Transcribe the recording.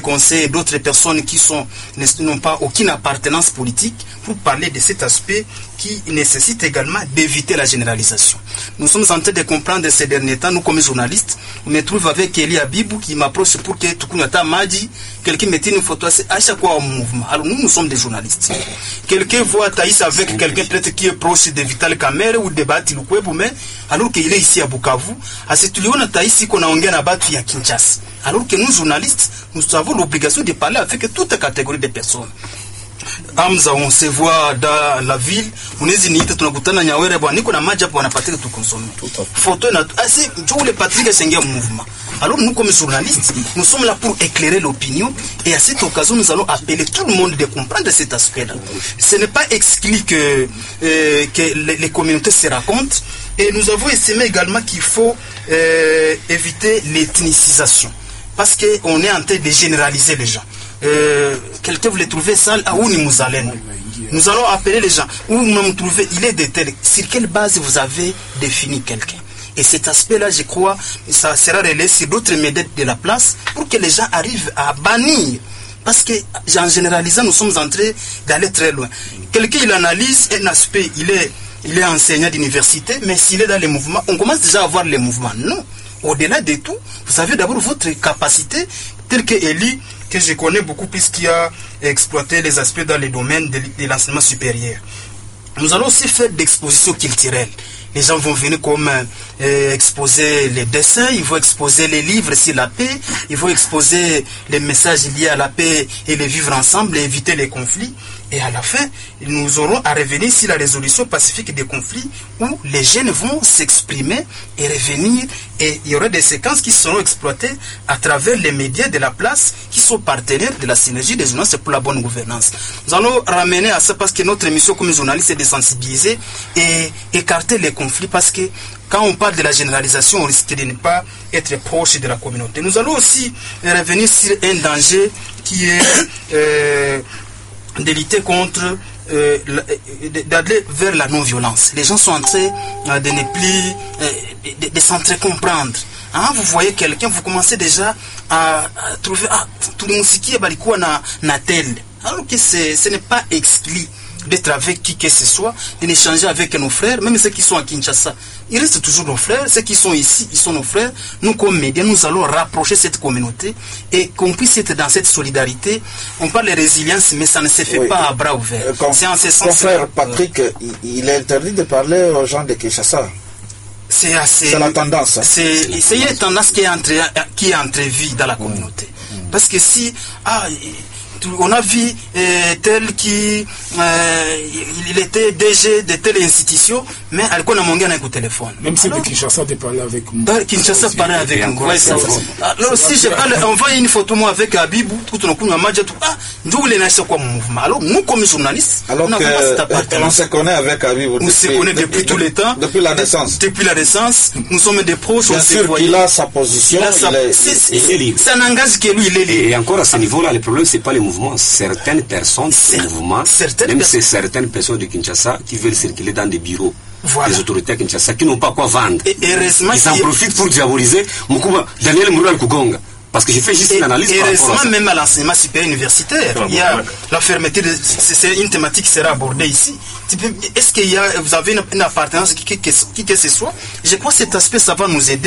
conseils, d'autres personnes qui n'ont pas aucune appartenance politique pour parler de cet aspect qui nécessite également d'éviter la généralisation. Nous sommes en train de comprendre ces derniers temps, nous comme journalistes, on me trouve avec Eli Abibou qui m'approche pour que Tukunata Madi, quelqu'un mette une photo à chaque fois au mouvement. Alors nous sommes des journalistes. Quelqu'un voit Thaïs avec quelqu'un peut-être qui est proche de Vital Kamerhe ou de Bati Lukwebo, mais alors qu'il est ici à Bukavu, à cette lieu, on a Thaïs qu'on a engagé à Bati à Kinshasa. Alors que nous, journalistes, nous avons l'obligation de parler avec toute catégorie de personnes. Amza, on se voit dans la ville, on est unis, tunakutana Nyawere, bwana niko na maji hapo wanapataka tu consommer. Photo na assez Joe le Patrick Sengia mouvement. Alors nous comme journalistes, nous sommes là pour éclairer l'opinion et à cette occasion nous allons appeler tout le monde de comprendre cet aspect-là. Ce n'est pas exclu que les communautés se racontent et nous avons estimé également qu'il faut éviter l'ethnicisation parce qu'on est en train de généraliser les gens. Quelqu'un voulait trouver ça à où nous allons. Nous allons appeler les gens. Où nous trouver, il est de tel. Sur quelle base vous avez défini quelqu'un? Et cet aspect-là, je crois, ça sera relayé sur d'autres médias de la place pour que les gens arrivent à bannir. Parce que, en généralisant, nous sommes en train d'aller très loin. Quelqu'un, il analyse un aspect, il est enseignant d'université, mais s'il est dans les mouvements, on commence déjà à voir les mouvements. Non. Au-delà de tout, vous avez d'abord votre capacité, telle que Eli, que je connais beaucoup plus, qui a exploité les aspects dans les domaines de l'enseignement supérieur. Nous allons aussi faire d'expositions culturelles. Les gens vont venir comme exposer les dessins, ils vont exposer les livres sur la paix, ils vont exposer les messages liés à la paix et le vivre ensemble et éviter les conflits. Et à la fin, nous aurons à revenir sur la résolution pacifique des conflits où les jeunes vont s'exprimer et revenir. Et il y aura des séquences qui seront exploitées à travers les médias de la place qui sont partenaires de la synergie des journalistes pour la bonne gouvernance. Nous allons ramener à ça parce que notre mission comme journaliste est de sensibiliser et écarter les conflits parce que quand on parle de la généralisation, on risque de ne pas être proche de la communauté. Nous allons aussi revenir sur un danger qui est de lutter contre, d'aller vers la non-violence. Les gens sont en train de ne plus, de s'entre-comprendre. Hein, vous voyez quelqu'un, vous commencez déjà à trouver, tout le monde qui est balikoua na tel. Alors que ce n'est pas exclu d'être avec qui que ce soit, d'échanger avec nos frères, même ceux qui sont à Kinshasa. Ils restent toujours nos frères, ceux qui sont ici, ils sont nos frères. Nous, comme médias, nous allons rapprocher cette communauté et qu'on puisse être dans cette solidarité. On parle de résilience, mais ça ne se fait pas à bras ouverts. C'est en ce sens. Confrère Patrick, il est interdit de parler aux gens de Kinshasa. C'est la tendance. Hein. C'est une tendance qui est entrevue dans la communauté. Parce que si, on a vu tel qui il était DG de telle institution, mais alikuwa anaongea naye au téléphone. Même si Kinshasa te parlait avec nous. Kinshasa parlait avec nous. Alors si je parle, on voit une photo moi avec Abibou, tout on a maja tout. Ndio ile naisha kwa mouvement. Alors nous comme journalistes, alors on se connaît avec Abibou. On se connaît depuis tout le temps. Depuis la naissance. Depuis la naissance, nous sommes des proches. Bien sûr qu'il a sa position. Ça n'engage que lui, il est libre. Et encore à ce niveau-là, le problème c'est pas les mouvements. Certaines personnes du mouvement, même c'est certaines personnes de Kinshasa qui veulent circuler dans des bureaux des autorités à Kinshasa qui n'ont pas quoi vendre. Ils en profitent pour diaboliser Daniel Mourou Kugonga. Parce que j'ai fait juste une analyse. Et récemment, même à l'enseignement supérieur universitaire, il y a la fermeté, c'est une thématique qui sera abordée ici. Est-ce que vous avez une appartenance qui que ce soit? Je crois que cet aspect, ça va nous aider.